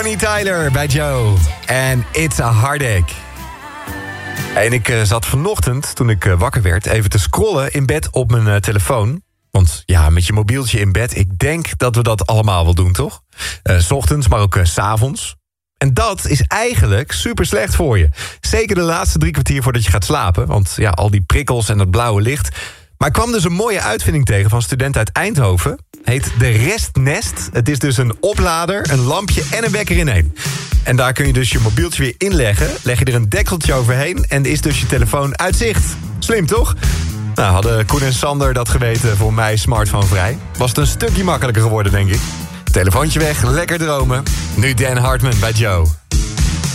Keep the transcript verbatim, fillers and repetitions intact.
Bonnie Tyler bij Joe. En It's a Heartache. En ik uh, zat vanochtend, toen ik uh, wakker werd, even te scrollen in bed op mijn uh, telefoon. Want ja, met je mobieltje in bed, ik denk dat we dat allemaal wel doen, toch? Uh, 's ochtends, maar ook uh, 's avonds. En dat is eigenlijk super slecht voor je. Zeker de laatste drie kwartier voordat je gaat slapen. Want ja, al die prikkels en dat blauwe licht. Maar ik kwam dus een mooie uitvinding tegen van studenten uit Eindhoven. Heet de Restnest. Het is dus een oplader, een lampje en een wekker in één. En daar kun je dus je mobieltje weer inleggen. Leg je er een dekseltje overheen en is dus je telefoon uit zicht. Slim, toch? Nou, hadden Koen en Sander dat geweten, voor mij smartphone vrij. Was het een stukje makkelijker geworden, denk ik. Telefoontje weg, lekker dromen. Nu Dan Hartman bij Joe.